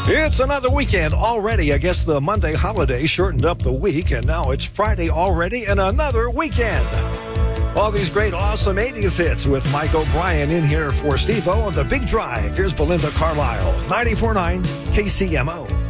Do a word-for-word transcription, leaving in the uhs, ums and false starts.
It's another weekend already. I guess the Monday holiday shortened up the week, and now it's Friday already and another weekend. All these great, awesome eighties hits with Mike O'Brien in here for Steve-O on The Big Drive. Here's Belinda Carlisle, ninety-four point nine K C M O.